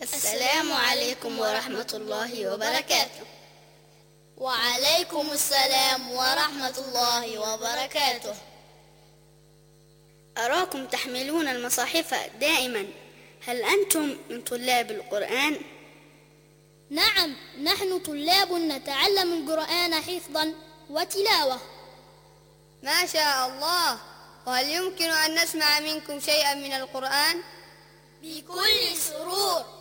السلام عليكم ورحمة الله وبركاته. وعليكم السلام ورحمة الله وبركاته. أراكم تحملون المصاحف دائما، هل أنتم من طلاب القرآن؟ نعم، نحن طلاب نتعلم القرآن حفظا وتلاوة. ما شاء الله. وهل يمكن أن نسمع منكم شيئا من القرآن؟ بكل سرور.